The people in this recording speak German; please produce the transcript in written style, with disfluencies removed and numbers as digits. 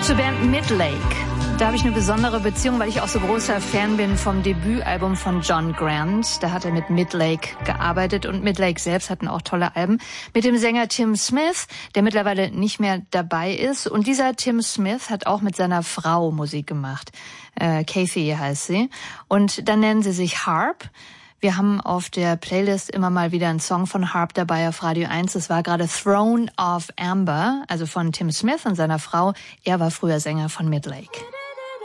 Zur Band Midlake. Da habe ich eine besondere Beziehung, weil ich auch so großer Fan bin vom Debütalbum von John Grant. Da hat er mit Midlake gearbeitet und Midlake selbst hatten auch tolle Alben. Mit dem Sänger Tim Smith, der mittlerweile nicht mehr dabei ist. Und dieser Tim Smith hat auch mit seiner Frau Musik gemacht. Kathy heißt sie. Und dann nennen sie sich Harp. Wir haben auf der Playlist immer mal wieder einen Song von Harp dabei auf Radio 1. Das war gerade Throne of Amber, also von Tim Smith und seiner Frau. Er war früher Sänger von Midlake.